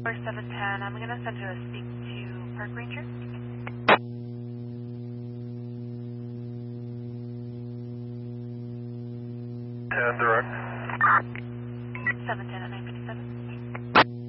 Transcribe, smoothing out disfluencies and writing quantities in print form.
710, I'm going to send you to speak to Park Ranger. Direct. 710 at 9.